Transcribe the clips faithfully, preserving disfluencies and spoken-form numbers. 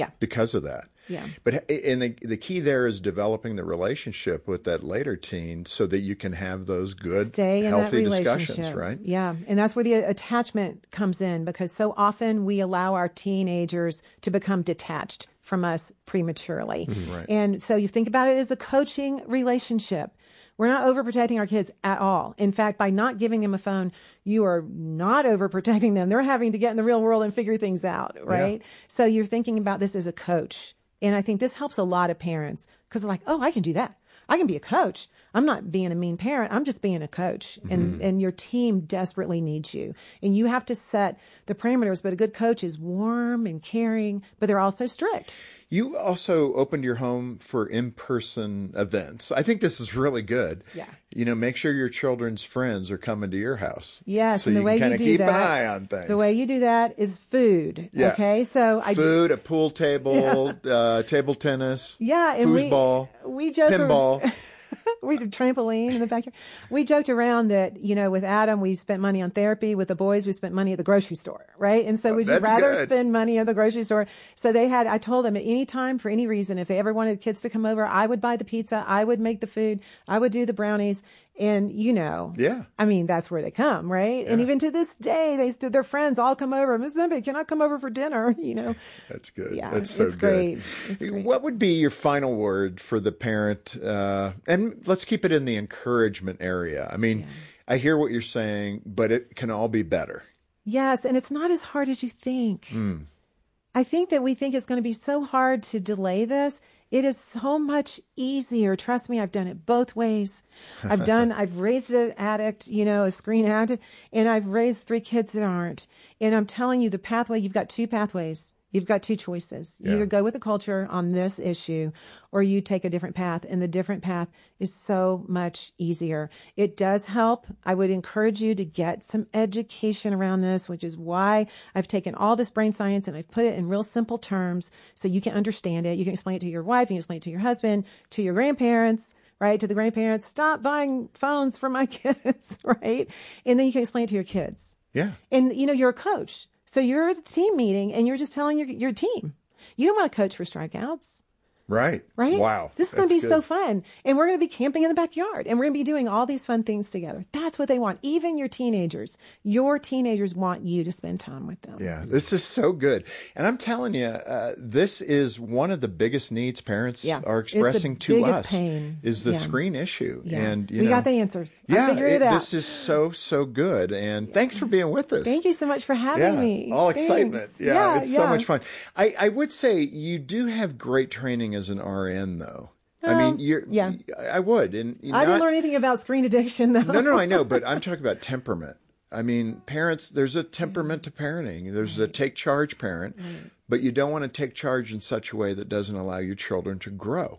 Yeah. Because of that. Yeah. But and the the key there is developing the relationship with that later teen so that you can have those good, Stay in healthy that discussions, right? Yeah. And that's where the attachment comes in, because so often we allow our teenagers to become detached from us prematurely. Mm-hmm. Right. And so you think about it as a coaching relationship. We're not overprotecting our kids at all. In fact, by not giving them a phone, you are not overprotecting them. They're having to get in the real world and figure things out, right? Yeah. So you're thinking about this as a coach. And I think this helps a lot of parents because they're like, oh, I can do that. I can be a coach. I'm not being a mean parent. I'm just being a coach. Mm-hmm. And and your team desperately needs you. And you have to set the parameters. But a good coach is warm and caring, but they're also strict. You also opened your home for in-person events. I think this is really good. Yeah. You know, make sure your children's friends are coming to your house. Yes, so and the you way can kind you of do keep that, an eye on things. The way you do that is food. Yeah. Okay, so I food, do, a pool table, yeah. uh, table tennis, yeah, and foosball, we we joke pinball. Around, we did trampoline in the backyard. We joked around that, you know, with Adam, we spent money on therapy. With the boys, we spent money at the grocery store, right? And so oh, would you rather good. spend money at the grocery store? So they had, I told them at any time, for any reason, if they ever wanted kids to come over, I would buy the pizza. I would make the food. I would do the brownies. And, you know, yeah. I mean, that's where they come, right? Yeah. And even to this day, they still, their friends all come over. Miss Zimby, can I come over for dinner? You know, that's good. Yeah, that's so it's good. Great. It's great. What would be your final word for the parent? Uh, and let's keep it in the encouragement area. I mean, yeah. I hear what you're saying, but it can all be better. Yes. And it's not as hard as you think. Mm. I think that we think it's going to be so hard to delay this. It is so much easier. Trust me, I've done it both ways. I've done, I've raised an addict, you know, a screen addict, and I've raised three kids that aren't. And I'm telling you, the pathway, you've got two pathways. You've got two choices. You yeah. either go with the culture on this issue or you take a different path. And the different path is so much easier. It does help. I would encourage you to get some education around this, which is why I've taken all this brain science and I've put it in real simple terms so you can understand it. You can explain it to your wife, you can explain it to your husband, to your grandparents, right? To the grandparents, stop buying phones for my kids, right? And then you can explain it to your kids. Yeah. And, you know, you're a coach. So you're at a team meeting and you're just telling your your team, you don't want to coach for strikeouts. Right. Right. Wow. This is going to be good. so fun. And we're going to be camping in the backyard and we're going to be doing all these fun things together. That's what they want. Even your teenagers, your teenagers want you to spend time with them. Yeah. This is so good. And I'm telling you, uh, this is one of the biggest needs parents yeah. are expressing it's the to biggest us pain. is the yeah. screen issue. Yeah. And you we know, got the answers. Yeah. I figured it, it out. This is so, so good. And yeah. thanks for being with us. Thank you so much for having yeah. me. All Thanks. excitement. Yeah. yeah it's yeah. so much fun. I, I would say you do have great training as an R N though. I mean, you're, yeah. I would. And I not, didn't learn anything about screen addiction, though. No, no, I know, but I'm talking about temperament. I mean, parents, there's a temperament to parenting. There's right. a take charge parent, right. but you don't want to take charge in such a way that doesn't allow your children to grow.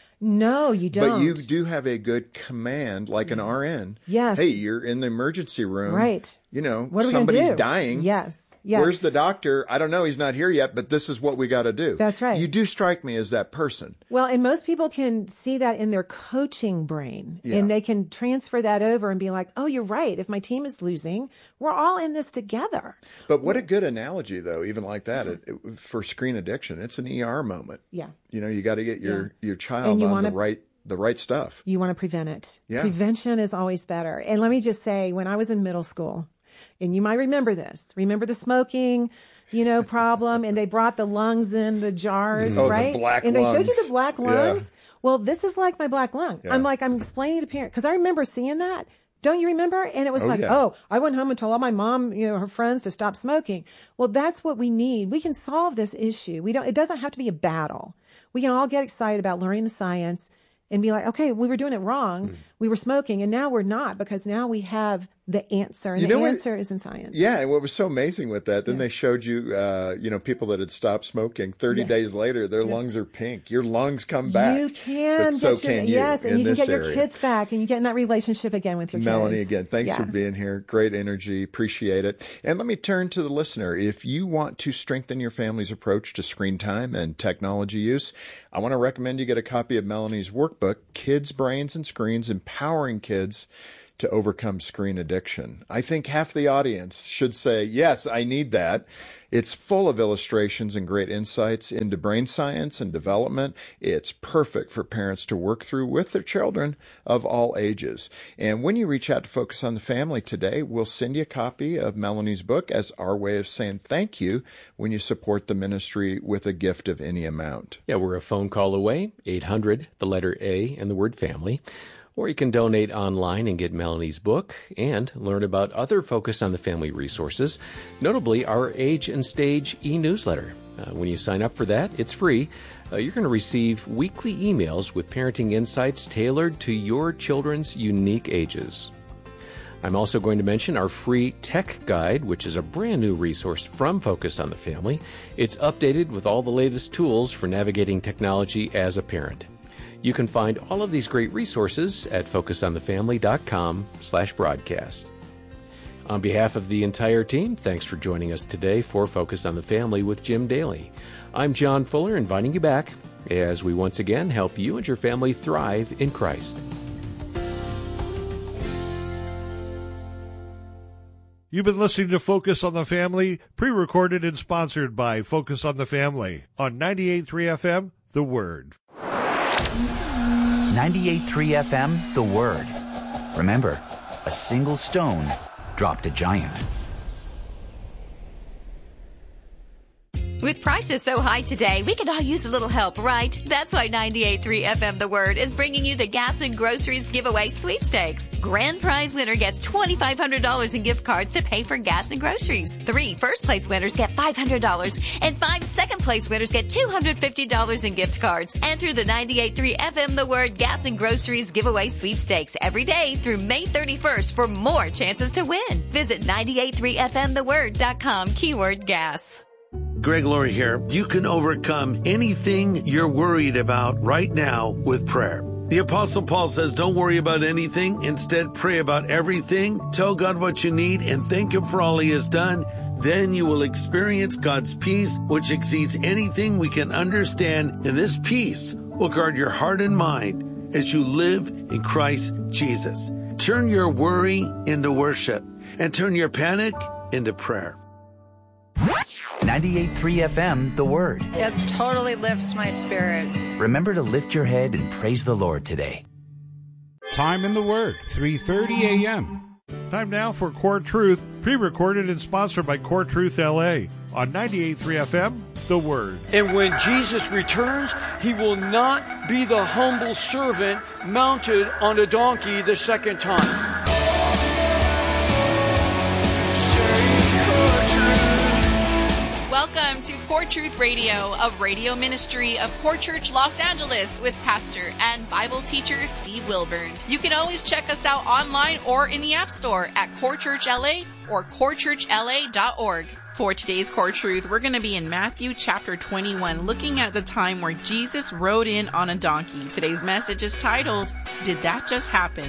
No, you don't. But you do have a good command, like an R N. Yes. Hey, you're in the emergency room. Right. You know, what are somebody's we do? dying. Yes. Yeah. Where's the doctor? I don't know. He's not here yet, but this is what we got to do. That's right. You do strike me as that person. Well, and most people can see that in their coaching brain yeah. and they can transfer that over and be like, oh, you're right. If my team is losing, we're all in this together. But what a good analogy, though, even like that, it, it, for screen addiction. It's an E R moment. Yeah. You know, you got to get your, yeah. your child you on wanna, the right the right stuff. You want to prevent it. Yeah. Prevention is always better. And let me just say, when I was in middle school, and you might remember this, remember the smoking, you know, problem, and they brought the lungs in the jars, oh, right? The black and lungs. they showed you the black lungs. Yeah. Well, this is like my black lung. Yeah. I'm like, I'm explaining to parents, because I remember seeing that. Don't you remember? And it was oh, like, yeah. oh, I went home and told all my mom, you know, her friends to stop smoking. Well, that's what we need. We can solve this issue. We don't, it doesn't have to be a battle. We can all get excited about learning the science and be like, okay, we were doing it wrong. Mm. We were smoking, and now we're not, because now we have the answer, and you the know answer what, is in science. Yeah, and what was so amazing with that, then yeah. they showed you, uh, you know, people that had stopped smoking. Thirty yeah. days later, their yeah. lungs are pink. Your lungs come back. You can, but so get your, can you. Yes, and in you can this get your area. kids back, and you get in that relationship again with your Melanie, kids. again, thanks yeah. for being here. Great energy. Appreciate it. And let me turn to the listener. If you want to strengthen your family's approach to screen time and technology use, I want to recommend you get a copy of Melanie's workbook, Kids, Brains, and Screens, Empowering Kids to overcome screen addiction. I think half the audience should say, yes, I need that. It's full of illustrations and great insights into brain science and development. It's perfect for parents to work through with their children of all ages. And when you reach out to Focus on the Family today, we'll send you a copy of Melanie's book as our way of saying thank you when you support the ministry with a gift of any amount. Yeah, we're a phone call away, eight hundred, the letter A, and the word family. Or you can donate online and get Melanie's book and learn about other Focus on the Family resources, notably our Age and Stage e-newsletter. Uh, when you sign up for that, it's free. Uh, you're going to receive weekly emails with parenting insights tailored to your children's unique ages. I'm also going to mention our free tech guide, which is a brand new resource from Focus on the Family. It's updated with all the latest tools for navigating technology as a parent. You can find all of these great resources at focusonthefamily.com slash broadcast. On behalf of the entire team, thanks for joining us today for Focus on the Family with Jim Daly. I'm John Fuller, inviting you back as we once again help you and your family thrive in Christ. You've been listening to Focus on the Family, pre-recorded and sponsored by Focus on the Family on ninety-eight point three F M, The Word. ninety-eight point three F M, The Word. Remember, a single stone dropped a giant. With prices so high today, we could all use a little help, right? That's why ninety-eight point three F M The Word is bringing you the Gas and Groceries Giveaway Sweepstakes. Grand prize winner gets twenty-five hundred dollars in gift cards to pay for gas and groceries. Three first place winners get five hundred dollars, and five second place winners get two hundred fifty dollars in gift cards. Enter the ninety-eight point three F M The Word Gas and Groceries Giveaway Sweepstakes every day through May thirty-first for more chances to win. Visit ninety-eight point three F M the word dot com, keyword gas. Greg Laurie here. You can overcome anything you're worried about right now with prayer. The Apostle Paul says, don't worry about anything. Instead, pray about everything. Tell God what you need and thank Him for all He has done. Then you will experience God's peace, which exceeds anything we can understand. And this peace will guard your heart and mind as you live in Christ Jesus. Turn your worry into worship and turn your panic into prayer. ninety-eight point three F M, The Word. It totally lifts my spirits. Remember to lift your head and praise the Lord today. Time in the Word, three thirty a.m. Time now for Core Truth, pre-recorded and sponsored by Core Truth L A on ninety-eight point three F M, The Word. And when Jesus returns, He will not be the humble servant mounted on a donkey the second time. Welcome to Core Truth Radio, a radio ministry of Core Church Los Angeles with pastor and Bible teacher Steve Wilburn. You can always check us out online or in the App Store at Core Church L A or core church l a dot org. For today's Core Truth, we're going to be in Matthew chapter twenty-one, looking at the time where Jesus rode in on a donkey. Today's message is titled, Did That Just Happen?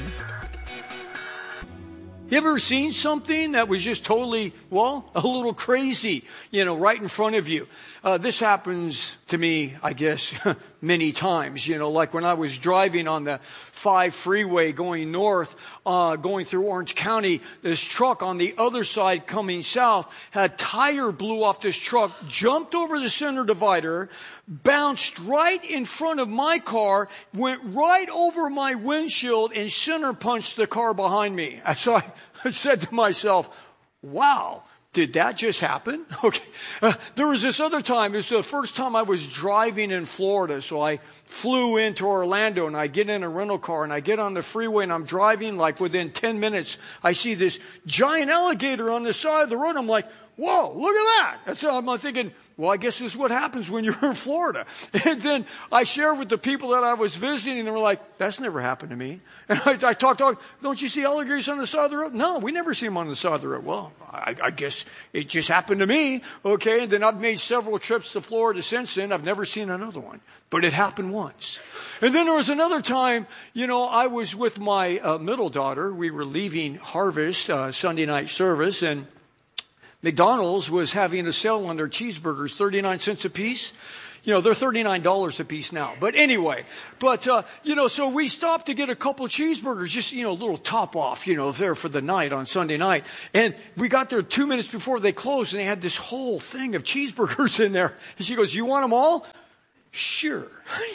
You ever seen something that was just totally, well, a little crazy, you know, right in front of you? Uh, this happens to me, I guess, many times, you know, like when I was driving on the five freeway going north, uh, going through Orange County, this truck on the other side coming south had tire blew off this truck, jumped over the center divider, bounced right in front of my car, went right over my windshield and center punched the car behind me. So I said to myself, wow, did that just happen? Okay. Uh, there was this other time, it was the first time I was driving in Florida. So I flew into Orlando and I get in a rental car and I get on the freeway and I'm driving, like within ten minutes, I see this giant alligator on the side of the road. I'm like, whoa, look at that. That's what I'm thinking, well, I guess this is what happens when you're in Florida. And then I shared with the people that I was visiting and they were like, that's never happened to me. And I, I talked, talk, don't you see alligators on the side of the road? No, we never see them on the side of the road. Well, I, I guess it just happened to me. Okay. And then I've made several trips to Florida since then. I've never seen another one, but it happened once. And then there was another time, you know, I was with my uh, middle daughter. We were leaving Harvest, uh, Sunday night service, and McDonald's was having a sale on their cheeseburgers, thirty-nine cents a piece. You know, they're thirty-nine dollars a piece now. But anyway, but, uh, you know, so we stopped to get a couple cheeseburgers, just, you know, a little top off, you know, there for the night on Sunday night. And we got there two minutes before they closed, and they had this whole thing of cheeseburgers in there. And she goes, you want them all? Sure.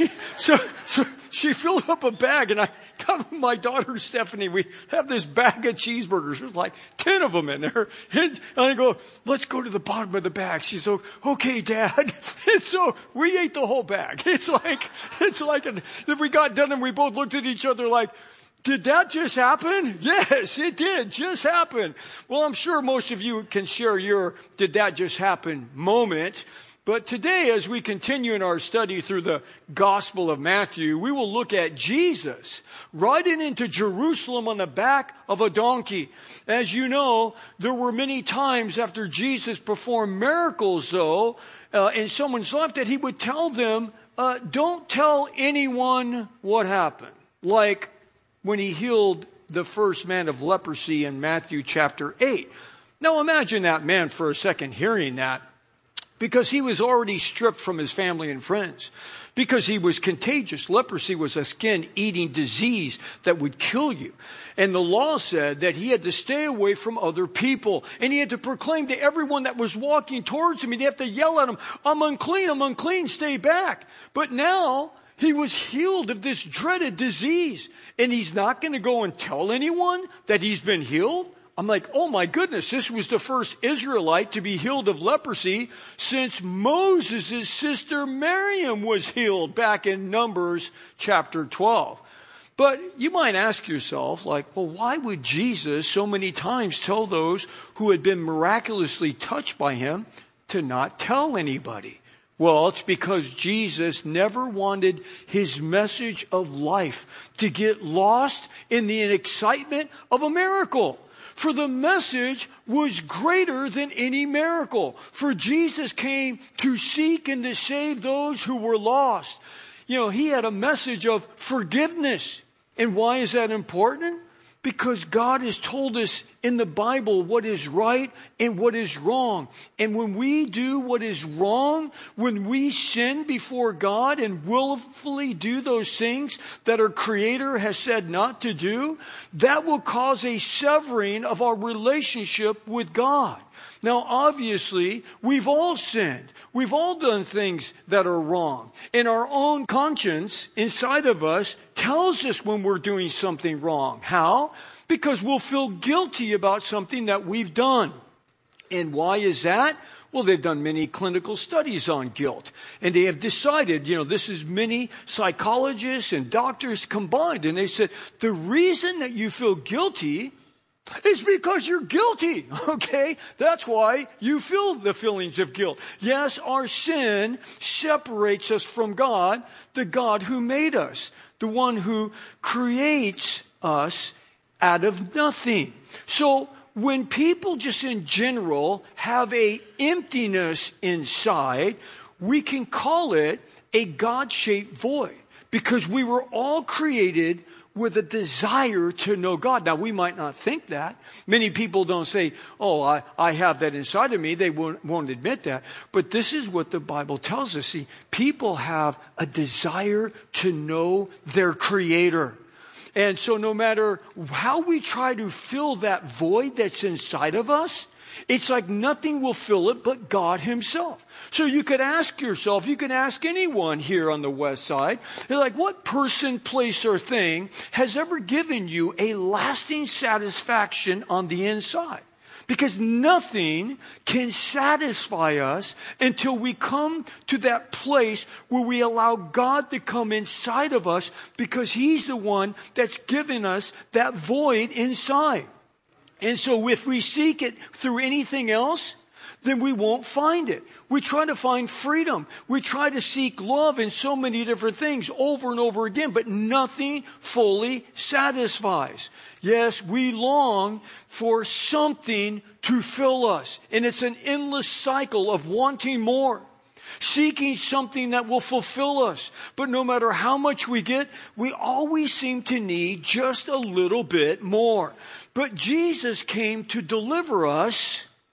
so, so she filled up a bag, and I got my daughter Stephanie. We have this bag of cheeseburgers. There's like ten of them in there. And I go, let's go to the bottom of the bag. She's like, okay, Dad. And so we ate the whole bag. It's like, it's like, an, if we got done and we both looked at each other like, did that just happen? Yes, it did just happen. Well, I'm sure most of you can share your did that just happen moment. But today, as we continue in our study through the Gospel of Matthew, we will look at Jesus riding into Jerusalem on the back of a donkey. As you know, there were many times after Jesus performed miracles, though, uh, in someone's life that he would tell them, uh, don't tell anyone what happened. Like when he healed the first man of leprosy in Matthew chapter eight. Now imagine that man for a second hearing that. Because he was already stripped from his family and friends. Because he was contagious. Leprosy was a skin-eating disease that would kill you. And the law said that he had to stay away from other people. And he had to proclaim to everyone that was walking towards him. He'd have to yell at him, I'm unclean, I'm unclean, stay back. But now he was healed of this dreaded disease. And he's not going to go and tell anyone that he's been healed? I'm like, oh my goodness, this was the first Israelite to be healed of leprosy since Moses' sister Miriam was healed back in Numbers chapter twelve. But you might ask yourself, like, well, why would Jesus so many times tell those who had been miraculously touched by him to not tell anybody? Well, it's because Jesus never wanted his message of life to get lost in the excitement of a miracle. For the message was greater than any miracle. For Jesus came to seek and to save those who were lost. You know, he had a message of forgiveness. And why is that important? Because God has told us in the Bible what is right and what is wrong. And when we do what is wrong, when we sin before God and willfully do those things that our Creator has said not to do, that will cause a severing of our relationship with God. Now, obviously, we've all sinned. We've all done things that are wrong. And our own conscience inside of us tells us when we're doing something wrong. How? Because we'll feel guilty about something that we've done. And why is that? Well, they've done many clinical studies on guilt. And they have decided, you know, this is many psychologists and doctors combined. And they said, the reason that you feel guilty it's because you're guilty, okay? That's why you feel the feelings of guilt. Yes, our sin separates us from God, the God who made us, the one who creates us out of nothing. So when people just in general have a emptiness inside, we can call it a God-shaped void because we were all created with a desire to know God. Now, we might not think that. Many people don't say, oh, I, I have that inside of me. They won't, won't admit that. But this is what the Bible tells us. See, people have a desire to know their Creator. And so no matter how we try to fill that void that's inside of us, it's like nothing will fill it but God himself. So you could ask yourself, you can ask anyone here on the West Side, they're like, what person, place, or thing has ever given you a lasting satisfaction on the inside? Because nothing can satisfy us until we come to that place where we allow God to come inside of us because he's the one that's given us that void inside. And so if we seek it through anything else, then we won't find it. We try to find freedom. We try to seek love in so many different things over and over again, but nothing fully satisfies. Yes, we long for something to fill us, and it's an endless cycle of wanting more, seeking something that will fulfill us. But no matter how much we get, we always seem to need just a little bit more. But Jesus came to deliver us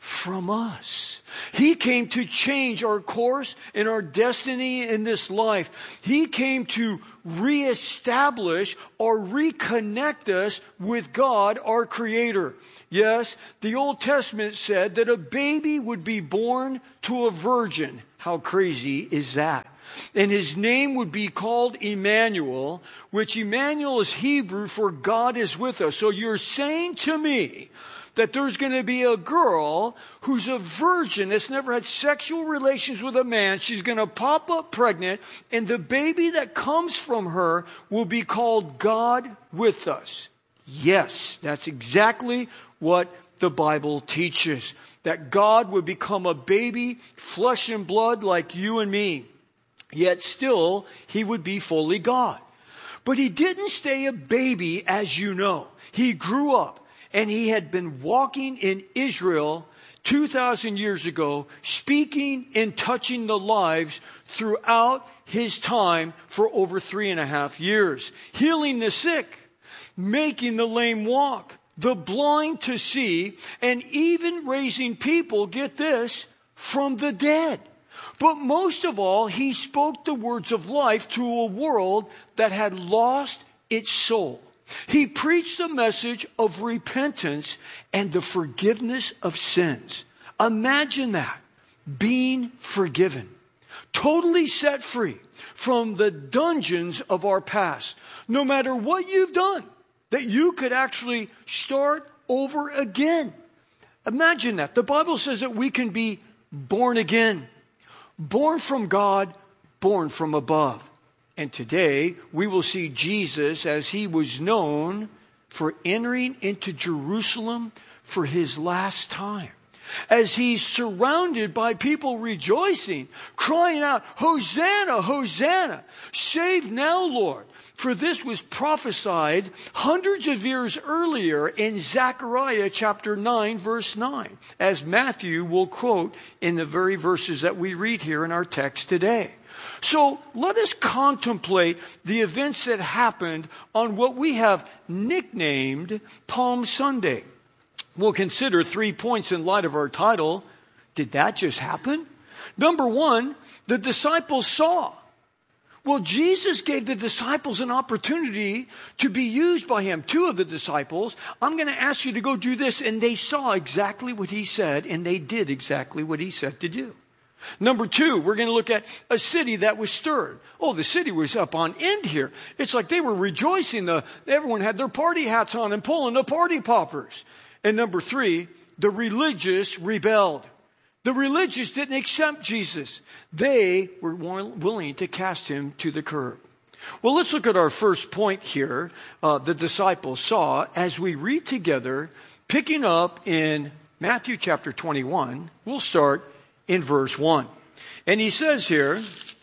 from us. He came to change our course and our destiny in this life. He came to reestablish or reconnect us with God, our Creator. Yes, the Old Testament said that a baby would be born to a virgin. How crazy is that? And his name would be called Emmanuel, which Emmanuel is Hebrew for God is with us. So you're saying to me that there's going to be a girl who's a virgin that's never had sexual relations with a man. She's going to pop up pregnant, and the baby that comes from her will be called God with us. Yes, that's exactly what the Bible teaches. That God would become a baby, flesh and blood like you and me. Yet still, he would be fully God. But he didn't stay a baby, as you know. He grew up. And he had been walking in Israel two thousand years ago, speaking and touching the lives throughout his time for over three and a half years. Healing the sick, making the lame walk, the blind to see, and even raising people, get this, from the dead. But most of all, he spoke the words of life to a world that had lost its soul. He preached the message of repentance and the forgiveness of sins. Imagine that, being forgiven, totally set free from the dungeons of our past. No matter what you've done, that you could actually start over again. Imagine that. The Bible says that we can be born again, born from God, born from above. And today, we will see Jesus as he was known for entering into Jerusalem for his last time. As he's surrounded by people rejoicing, crying out, Hosanna, Hosanna, save now, Lord. For this was prophesied hundreds of years earlier in Zechariah chapter nine, verse nine, as Matthew will quote in the very verses that we read here in our text today. So let us contemplate the events that happened on what we have nicknamed Palm Sunday. We'll consider three points in light of our title. Did that just happen? Number one, the disciples saw. Well, Jesus gave the disciples an opportunity to be used by him. Two of the disciples, I'm going to ask you to go do this. And they saw exactly what he said, and they did exactly what he said to do. Number two, we're going to look at a city that was stirred. Oh, the city was up on end here. It's like they were rejoicing. The, everyone had their party hats on and pulling the party poppers. And number three, the religious rebelled. The religious didn't accept Jesus. They were willing to cast him to the curb. Well, let's look at our first point here. Uh, the disciples saw as we read together, picking up in Matthew chapter twenty-one. We'll start in verse one. And he says here,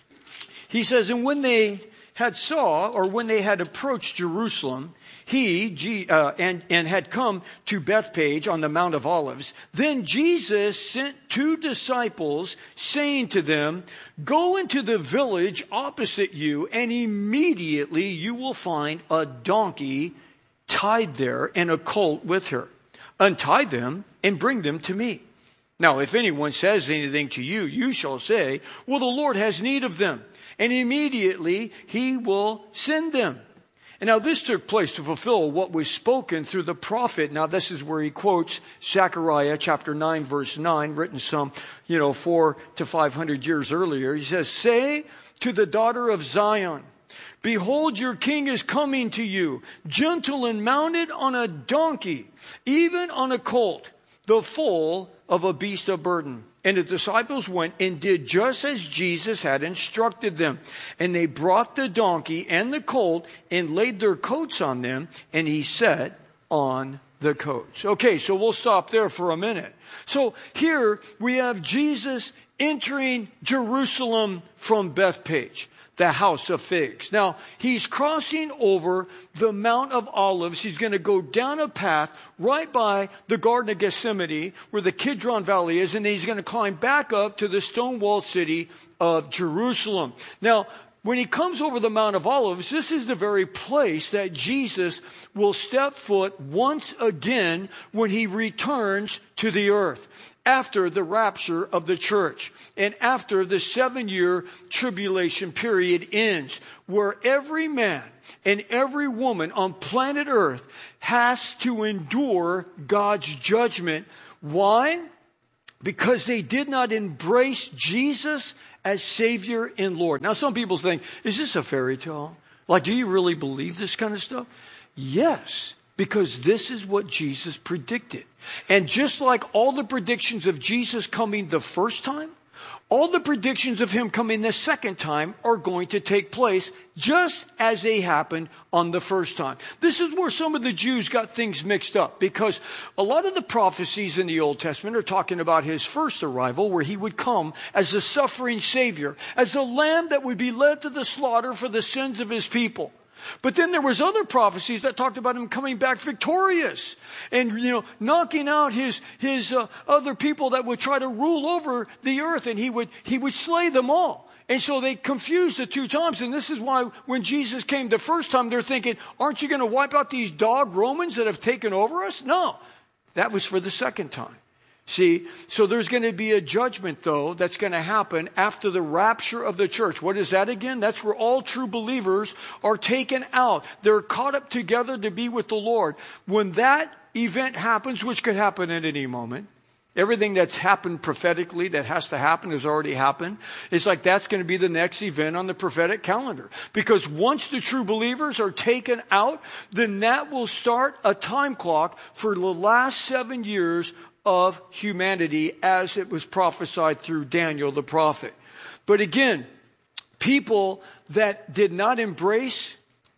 he says, and when they had saw, or when they had approached Jerusalem, he, uh, and, and had come to Bethphage on the Mount of Olives, then Jesus sent two disciples, saying to them, go into the village opposite you, and immediately you will find a donkey tied there and a colt with her. Untie them and bring them to me. Now, if anyone says anything to you, you shall say, well, the Lord has need of them. And immediately he will send them. And now this took place to fulfill what was spoken through the prophet. Now this is where he quotes Zechariah chapter nine, verse nine, written some, you know, four to five hundred years earlier. He says, say to the daughter of Zion, behold, your king is coming to you, gentle and mounted on a donkey, even on a colt, the foal of a beast of burden. And the disciples went and did just as Jesus had instructed them. And they brought the donkey and the colt and laid their coats on them, and he sat on the coats. Okay, so we'll stop there for a minute. So here we have Jesus entering Jerusalem from Bethphage, the house of figs. Now, he's crossing over the Mount of Olives. He's going to go down a path right by the Garden of Gethsemane, where the Kidron Valley is, and he's going to climb back up to the stone-walled city of Jerusalem. Now, when he comes over the Mount of Olives, this is the very place that Jesus will step foot once again when he returns to the earth after the rapture of the church and after the seven-year tribulation period ends, where every man and every woman on planet earth has to endure God's judgment. Why? Because they did not embrace Jesus as Savior and Lord. Now, some people think, is this a fairy tale? Like, do you really believe this kind of stuff? Yes, because this is what Jesus predicted. And just like all the predictions of Jesus coming the first time, all the predictions of him coming the second time are going to take place just as they happened on the first time. This is where some of the Jews got things mixed up, because a lot of the prophecies in the Old Testament are talking about his first arrival, where he would come as a suffering Savior, as a lamb that would be led to the slaughter for the sins of his people. But then there was other prophecies that talked about him coming back victorious and, you know, knocking out his his uh, other people that would try to rule over the earth, and he would he would slay them all. And so they confused the two times. And this is why when Jesus came the first time, they're thinking, aren't you going to wipe out these dog Romans that have taken over us? No, that was for the second time. See, so there's going to be a judgment, though, that's going to happen after the rapture of the church. What is that again? That's where all true believers are taken out. They're caught up together to be with the Lord. When that event happens, which could happen at any moment, everything that's happened prophetically that has to happen has already happened. It's like that's going to be the next event on the prophetic calendar. Because once the true believers are taken out, then that will start a time clock for the last seven years of humanity, as it was prophesied through Daniel the prophet. But again, people that did not embrace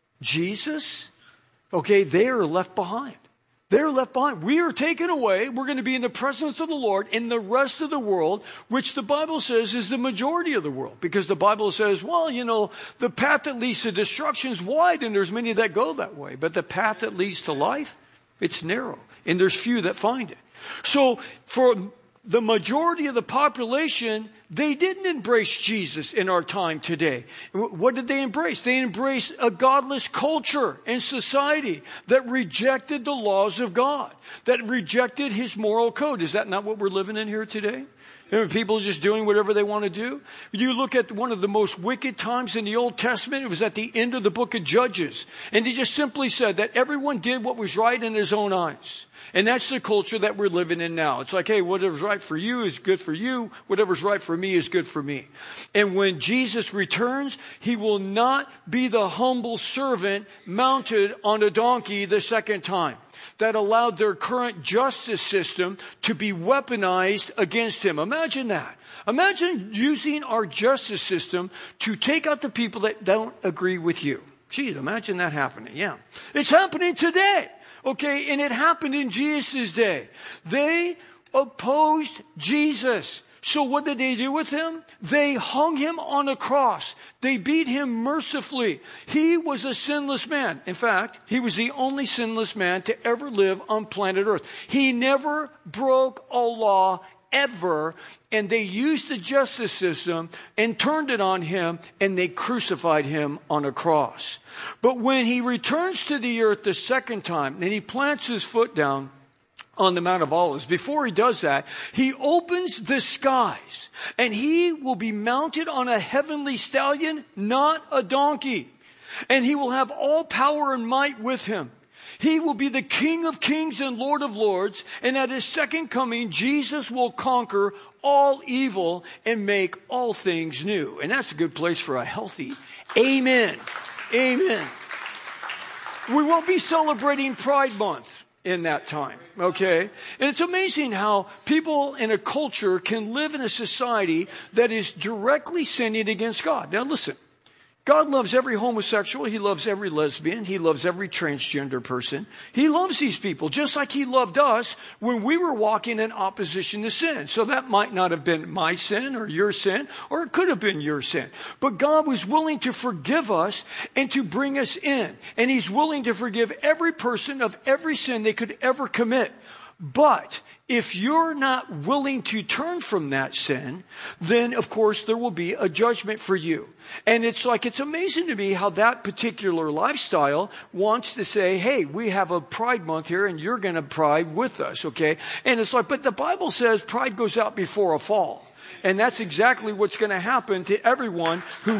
Jesus, okay, they are left behind. They're left behind. We are taken away. We're going to be in the presence of the Lord in the rest of the world, which the Bible says is the majority of the world. Because the Bible says, well, you know, the path that leads to destruction is wide, and there's many that go that way. But the path that leads to life, it's narrow, and there's few that find it. So for the majority of the population, they didn't embrace Jesus in our time today. What did they embrace? They embraced a godless culture and society that rejected the laws of God, that rejected his moral code. Is that not what we're living in here today? People just doing whatever they want to do. You look at one of the most wicked times in the Old Testament. It was at the end of the book of Judges. And he just simply said that everyone did what was right in his own eyes. And that's the culture that we're living in now. It's like, hey, whatever's right for you is good for you. Whatever's right for me is good for me. And when Jesus returns, he will not be the humble servant mounted on a donkey the second time that allowed their current justice system to be weaponized against him. Imagine that. Imagine using our justice system to take out the people that don't agree with you. Gee, imagine that happening. Yeah. It's happening today. Okay, and it happened in Jesus' day. They opposed Jesus. So what did they do with him? They hung him on a cross. They beat him mercifully. He was a sinless man. In fact, he was the only sinless man to ever live on planet Earth. He never broke a law ever, and they used the justice system and turned it on him, and they crucified him on a cross. But when he returns to the earth the second time, and he plants his foot down on the Mount of Olives, before he does that, he opens the skies, and he will be mounted on a heavenly stallion, not a donkey. And he will have all power and might with him. He will be the King of kings and Lord of lords. And at his second coming, Jesus will conquer all evil and make all things new. And that's a good place for a healthy amen. Amen. We won't be celebrating Pride Month in that time, okay? And it's amazing how people in a culture can live in a society that is directly sinning against God. Now listen. God loves every homosexual. He loves every lesbian. He loves every transgender person. He loves these people just like he loved us when we were walking in opposition to sin. So that might not have been my sin or your sin, or it could have been your sin. But God was willing to forgive us and to bring us in. And he's willing to forgive every person of every sin they could ever commit. But if you're not willing to turn from that sin, then of course there will be a judgment for you. And it's like, it's amazing to me how that particular lifestyle wants to say, hey, we have a Pride Month here and you're going to pride with us, okay? And it's like, but the Bible says pride goes out before a fall. And that's exactly what's going to happen to everyone who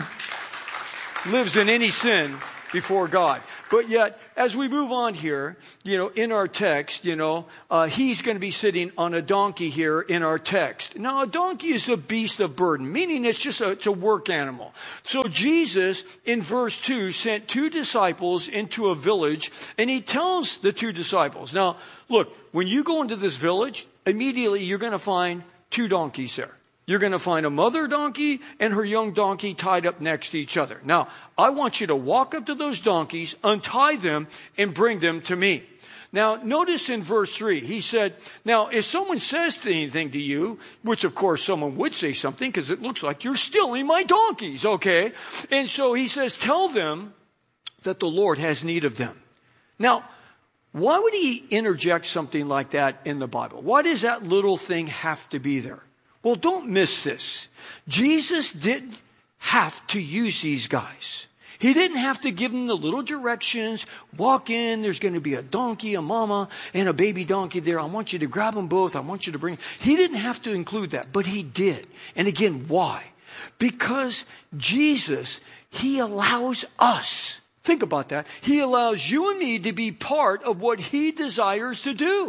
lives in any sin before God. But yet, as we move on here, you know, in our text, you know, uh, he's going to be sitting on a donkey here in our text. Now, a donkey is a beast of burden, meaning it's just a, it's a work animal. So Jesus, in verse two, sent two disciples into a village, and he tells the two disciples, now, look, when you go into this village, immediately you're going to find two donkeys there. You're going to find a mother donkey and her young donkey tied up next to each other. Now, I want you to walk up to those donkeys, untie them, and bring them to me. Now, notice in verse three, he said, now, if someone says anything to you, which of course someone would say something because it looks like you're stealing my donkeys, okay? And so he says, tell them that the Lord has need of them. Now, why would he interject something like that in the Bible? Why does that little thing have to be there? Well, don't miss this. Jesus didn't have to use these guys. He didn't have to give them the little directions. Walk in, there's going to be a donkey, a mama, and a baby donkey there. I want you to grab them both. I want you to bring. He didn't have to include that, but he did. And again, why? Because Jesus, he allows us. Think about that. He allows you and me to be part of what he desires to do.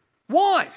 Why?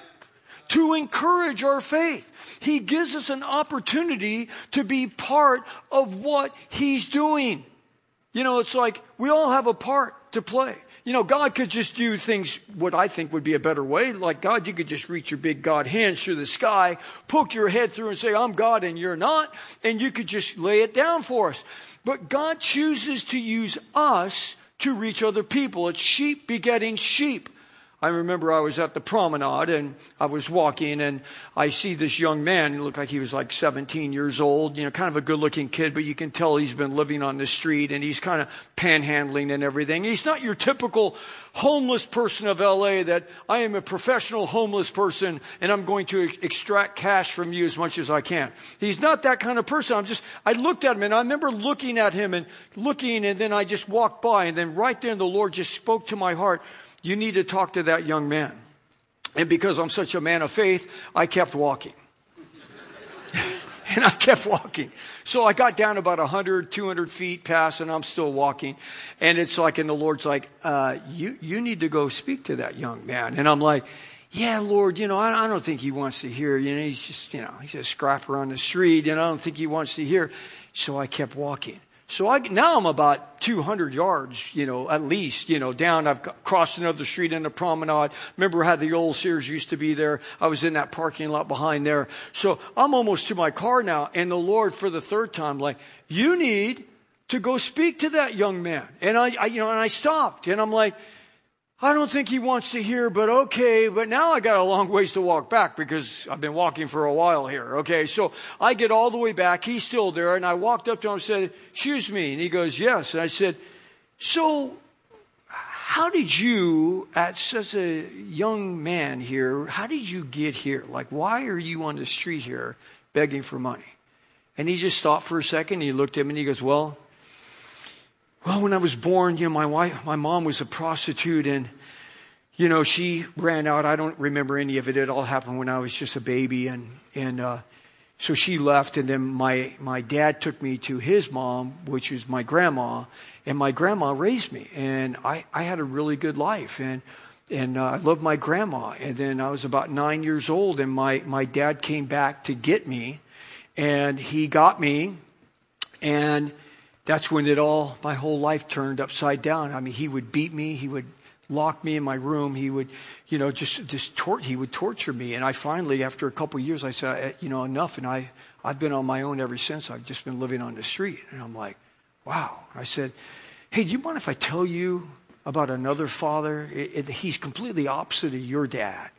To encourage our faith. He gives us an opportunity to be part of what he's doing. You know, it's like we all have a part to play. You know, God could just do things what I think would be a better way. Like, God, you could just reach your big God hands through the sky, poke your head through and say, I'm God and you're not. And you could just lay it down for us. But God chooses to use us to reach other people. It's sheep begetting sheep. I remember I was at the promenade and I was walking and I see this young man. He looked like he was like seventeen years old, you know, kind of a good looking kid, but you can tell he's been living on the street and he's kind of panhandling and everything. He's not your typical homeless person of L A that I am a professional homeless person and I'm going to extract cash from you as much as I can. He's not that kind of person. I'm just, I looked at him and I remember looking at him and looking and then I just walked by and then right there the Lord just spoke to my heart. You need to talk to that young man. And because I'm such a man of faith, I kept walking. And I kept walking. So I got down about one hundred, two hundred feet past and I'm still walking. And it's like, and the Lord's like, uh, you, you need to go speak to that young man. And I'm like, yeah, Lord, you know, I, I don't think he wants to hear. You know, he's just, you know, he's a scrapper on the street and I don't think he wants to hear. So I kept walking. So I, now I'm about two hundred yards, you know, at least, you know, down. I've crossed another street in the promenade. Remember how the old Sears used to be there? I was in that parking lot behind there. So I'm almost to my car now. And the Lord, for the third time, like, you need to go speak to that young man. And I, I you know, and I stopped and I'm like, I don't think he wants to hear, but okay. But now I got a long ways to walk back because I've been walking for a while here. Okay. So I get all the way back. He's still there. And I walked up to him and said, excuse me. And he goes, yes. And I said, so how did you, at such a young man here, how did you get here? Like, why are you on the street here begging for money? And he just stopped for a second. He looked at me and he goes, well, Well, when I was born, you know, my wife, my mom was a prostitute and, you know, she ran out. I don't remember any of it. It all happened when I was just a baby. And, and, uh, so she left and then my, my dad took me to his mom, which was my grandma, and my grandma raised me. And I, I had a really good life and, and, uh, I loved my grandma. And then I was about nine years old and my, my dad came back to get me and he got me and that's when it all, my whole life turned upside down. I mean, he would beat me. He would lock me in my room. He would, you know, just, just tor- he would torture me. And I finally, after a couple of years, I said, you know, enough. And I, I've been on my own ever since. I've just been living on the street. And I'm like, wow. I said, hey, do you mind if I tell you about another father? It, it, he's completely opposite of your dad.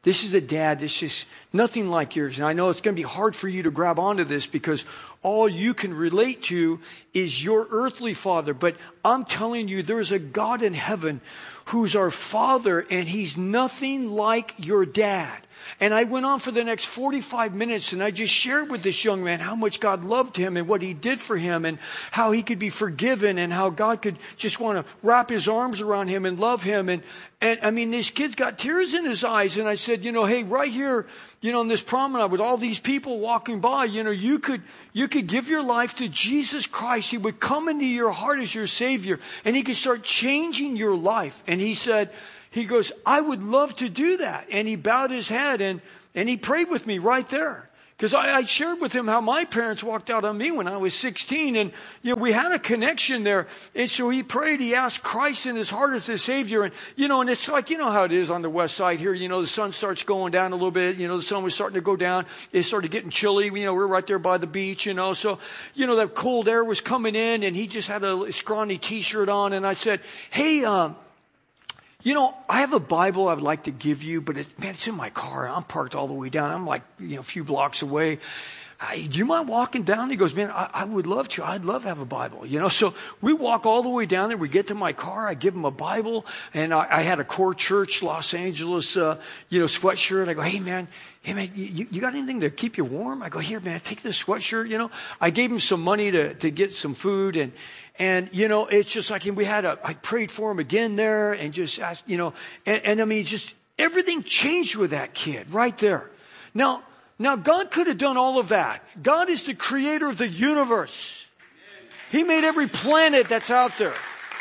This is a dad that's just nothing like yours. And I know it's going to be hard for you to grab onto this because all you can relate to is your earthly father. But I'm telling you, there's a God in heaven who's our father, and he's nothing like your dad. And I went on for the next forty-five minutes, and I just shared with this young man how much God loved him and what he did for him and how he could be forgiven and how God could just want to wrap his arms around him and love him. And, and I mean, this kid's got tears in his eyes. And I said, you know, hey, right here, you know, on this promenade with all these people walking by, you know, you could, you could give your life to Jesus Christ. He would come into your heart as your Savior, and he could start changing your life. And he said, He goes, I would love to do that. And he bowed his head and, and he prayed with me right there. Because I, I shared with him how my parents walked out on me when I was sixteen. And, you know, we had a connection there. And so he prayed. He asked Christ in his heart as his Savior. And, you know, and it's like, you know how it is on the west side here. You know, the sun starts going down a little bit. You know, the sun was starting to go down. It started getting chilly. You know, we're right there by the beach, you know. So, you know, that cold air was coming in. And he just had a scrawny T-shirt on. And I said, hey, um, you know, I have a Bible I would like to give you, but it, man, it's in my car. I'm parked all the way down. I'm like, you know, a few blocks away. I, do you mind walking down? He goes, man, I, I would love to. I'd love to have a Bible, you know. So we walk all the way down there. We get to my car. I give him a Bible, and I, I had a Core Church Los Angeles, uh, you know, sweatshirt. I go, hey, man, hey, man, you, you got anything to keep you warm? I go, here, man, take this sweatshirt, you know. I gave him some money to, to get some food, and And, you know, it's just like, and we had a, I prayed for him again there and just asked, you know, and, and I mean, just everything changed with that kid right there. Now, now God could have done all of that. God is the creator of the universe. He made every planet that's out there.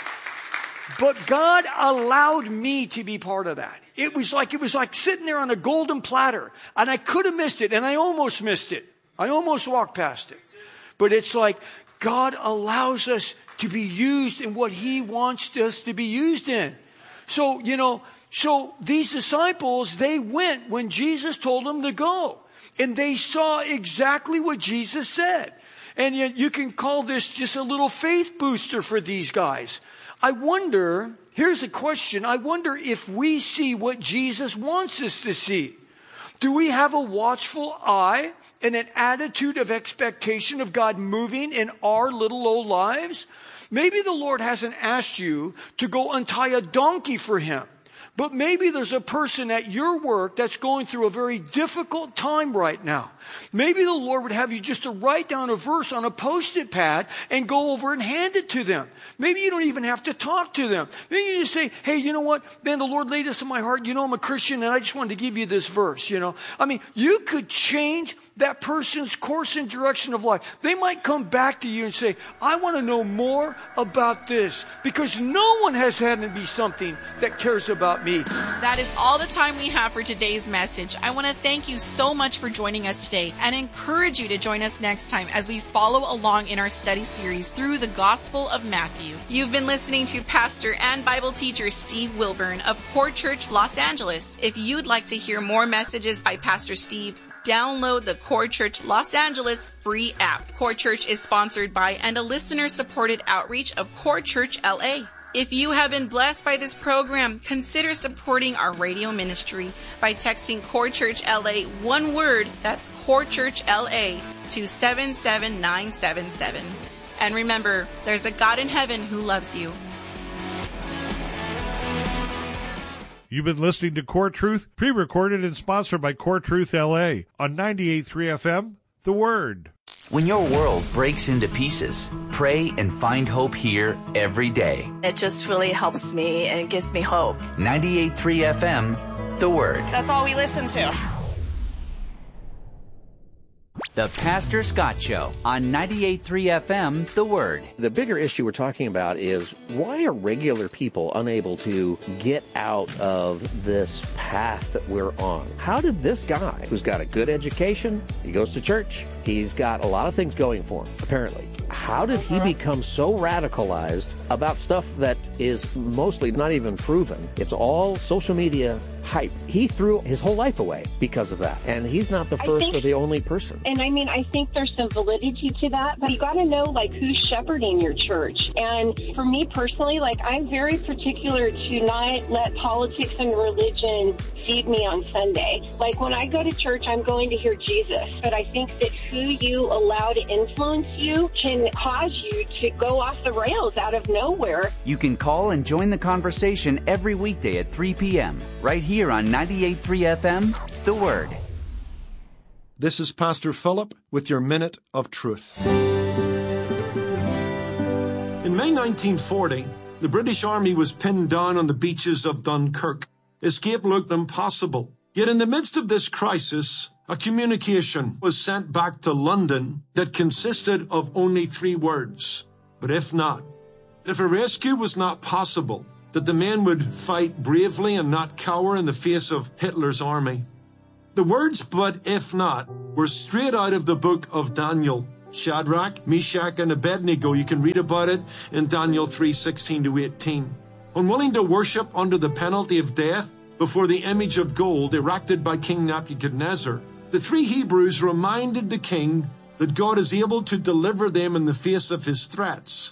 But God allowed me to be part of that. It was like, it was like sitting there on a golden platter, and I could have missed it, and I almost missed it. I almost walked past it. But it's like God allows us to be used in what he wants us to be used in. So, you know, so these disciples, they went when Jesus told them to go. And they saw exactly what Jesus said. And you, you can call this just a little faith booster for these guys. I wonder, here's a question. I wonder if we see what Jesus wants us to see. Do we have a watchful eye and an attitude of expectation of God moving in our little old lives? Maybe the Lord hasn't asked you to go untie a donkey for him. But maybe there's a person at your work that's going through a very difficult time right now. Maybe the Lord would have you just to write down a verse on a Post-it pad and go over and hand it to them. Maybe you don't even have to talk to them. Maybe you just say, hey, you know what? Man, the Lord laid this in my heart. You know, I'm a Christian, and I just wanted to give you this verse, you know. I mean, you could change that person's course and direction of life. They might come back to you and say, I want to know more about this, because no one has had to be something that cares about me. That is all the time we have for today's message. I want to thank you so much for joining us today and encourage you to join us next time as we follow along in our study series through the Gospel of Matthew. You've been listening to Pastor and Bible teacher Steve Wilburn of Core Church Los Angeles. If you'd like to hear more messages by Pastor Steve, download the Core Church Los Angeles free app. Core Church is sponsored by and a listener-supported outreach of Core Church L A. If you have been blessed by this program, consider supporting our radio ministry by texting Core Church L A, one word, that's Core Church L A, to seven seven nine seven seven. And remember, there's a God in heaven who loves you. You've been listening to Core Truth, pre-recorded and sponsored by Core Truth L A on ninety-eight point three F M, The Word. When your world breaks into pieces, pray and find hope here every day. It just really helps me and it gives me hope. ninety-eight point three F M, The Word. That's all we listen to. The Pastor Scott Show on ninety-eight point three F M, The Word. The bigger issue we're talking about is, why are regular people unable to get out of this path that we're on? How did this guy, who's got a good education, he goes to church, he's got a lot of things going for him, apparently. how did he become so radicalized about stuff that is mostly not even proven? It's all social media hype. He threw his whole life away because of that. And he's not the first think, or the only person. And I mean, I think there's some validity to that, but you got to know, like, who's shepherding your church. And for me personally, like, I'm very particular to not let politics and religion feed me on Sunday. Like, when I go to church, I'm going to hear Jesus. But I think that who you allow to influence you can cause you to go off the rails out of nowhere. You can call and join the conversation every weekday at three p.m. right here on ninety-eight point three F M, The Word. This is Pastor Philip with your Minute of Truth. In May nineteen forty, the British Army was pinned down on the beaches of Dunkirk. Escape looked impossible. Yet in the midst of this crisis, a communication was sent back to London that consisted of only three words. But if not, if a rescue was not possible, that the men would fight bravely and not cower in the face of Hitler's army. The words, but if not, were straight out of the book of Daniel. Shadrach, Meshach, and Abednego. You can read about it in Daniel three sixteen to eighteen. Unwilling to worship under the penalty of death before the image of gold erected by King Nebuchadnezzar, the three Hebrews reminded the king that God is able to deliver them in the face of his threats.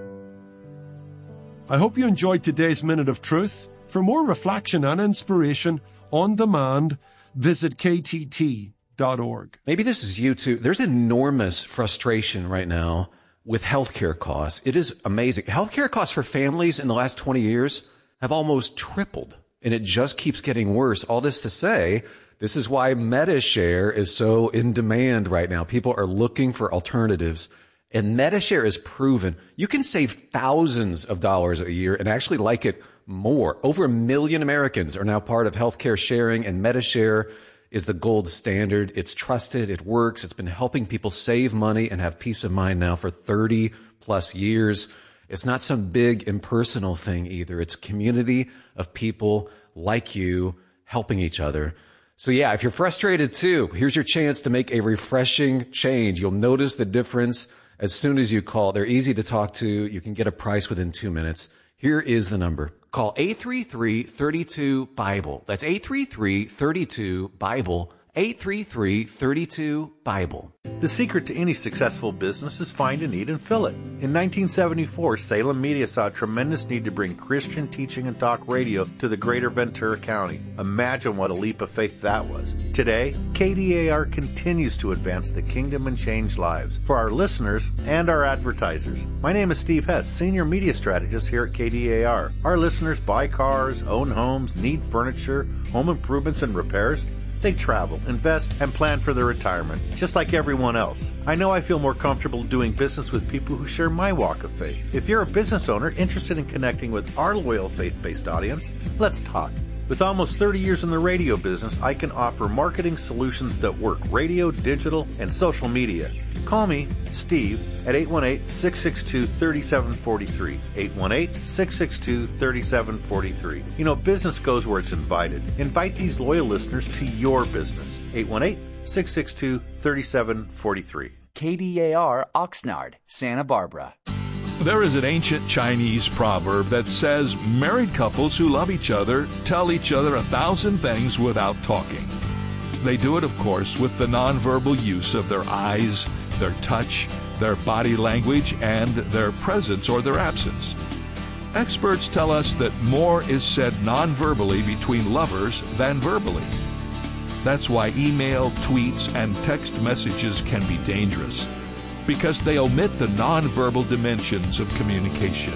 I hope you enjoyed today's Minute of Truth. For more reflection and inspiration on demand, visit K T T dot org. Maybe this is you too. There's enormous frustration right now with healthcare costs. It is amazing. Healthcare costs for families in the last twenty years have almost tripled, and it just keeps getting worse. All this to say, this is why Medi-Share is so in demand right now. People are looking for alternatives. And Medi-Share is proven you can save thousands of dollars a year and actually like it more. Over a million Americans are now part of healthcare sharing, and Medi-Share is the gold standard. It's trusted. It works. It's been helping people save money and have peace of mind now for thirty plus years. It's not some big impersonal thing either. It's a community of people like you helping each other. So yeah, if you're frustrated too, here's your chance to make a refreshing change. You'll notice the difference as soon as you call. They're easy to talk to. You can get a price within two minutes. Here is the number. Call eight three three, three two, BIBLE. That's eight three three, three two, BIBLE. eight three three, three two, BIBLE. The secret to any successful business is find a need and fill it. In nineteen seventy-four, Salem Media saw a tremendous need to bring Christian teaching and talk radio to the greater Ventura County. Imagine what a leap of faith that was. Today, K D A R continues to advance the kingdom and change lives for our listeners and our advertisers. My name is Steve Hess, Senior Media Strategist here at K D A R. Our listeners buy cars, own homes, need furniture, home improvements and repairs. They travel, invest, and plan for their retirement, just like everyone else. I know I feel more comfortable doing business with people who share my walk of faith. If you're a business owner interested in connecting with our loyal faith-based audience, let's talk. With almost thirty years in the radio business, I can offer marketing solutions that work: radio, digital, and social media. Call me, Steve, at eight one eight, six six two, three seven four three. eight one eight, six six two, three seven four three. You know, business goes where it's invited. Invite these loyal listeners to your business. eight one eight, six six two, three seven four three. K D A R Oxnard, Santa Barbara. There is an ancient Chinese proverb that says married couples who love each other tell each other a thousand things without talking. They do it, of course, with the nonverbal use of their eyes, their touch, their body language, and their presence or their absence. Experts tell us that more is said non-verbally between lovers than verbally. That's why email, tweets, and text messages can be dangerous, because they omit the nonverbal dimensions of communication.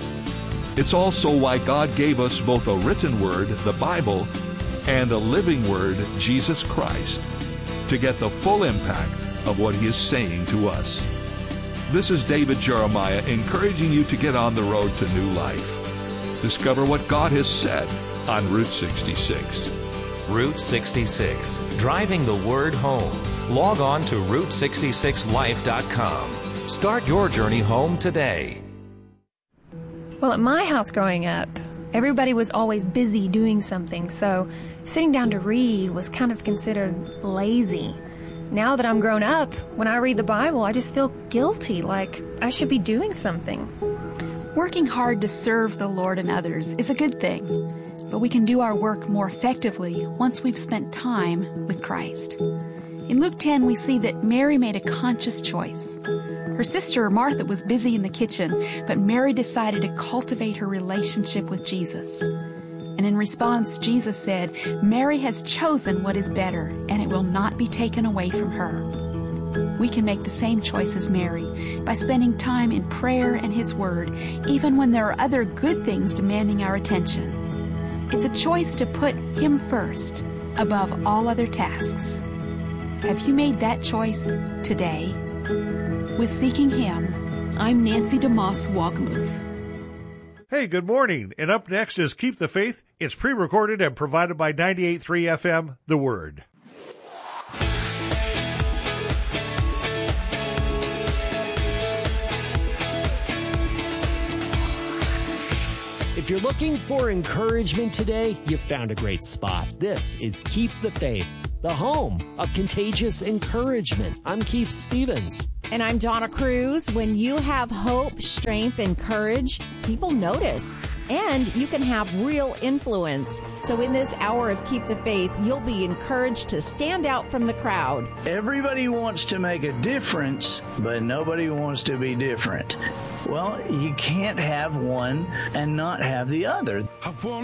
It's also why God gave us both a written word, the Bible, and a living word, Jesus Christ, to get the full impact of what He is saying to us. This is David Jeremiah encouraging you to get on the road to new life. Discover what God has said on Route sixty-six. Route sixty-six, driving the word home. Log on to route sixty-six life dot com. Start your journey home today. Well, at my house growing up, everybody was always busy doing something, so sitting down to read was kind of considered lazy. Now that I'm grown up, when I read the Bible, I just feel guilty, like I should be doing something. Working hard to serve the Lord and others is a good thing, but we can do our work more effectively once we've spent time with Christ. In Luke ten, we see that Mary made a conscious choice. Her sister Martha was busy in the kitchen, but Mary decided to cultivate her relationship with Jesus. And in response, Jesus said, "Mary has chosen what is better, and it will not be taken away from her." We can make the same choice as Mary by spending time in prayer and His Word, even when there are other good things demanding our attention. It's a choice to put Him first above all other tasks. Have you made that choice today? With Seeking Him, I'm Nancy DeMoss Wogmuth. Hey, good morning. And up next is Keep the Faith. It's pre-recorded and provided by ninety-eight point three F M, The Word. If you're looking for encouragement today, you've found a great spot. This is Keep the Faith, the home of contagious encouragement. I'm Keith Stevens. And I'm Donna Cruz. When you have hope, strength, and courage, people notice. And you can have real influence. So in this hour of Keep the Faith, you'll be encouraged to stand out from the crowd. Everybody wants to make a difference, but nobody wants to be different. Well, you can't have one and not have the other.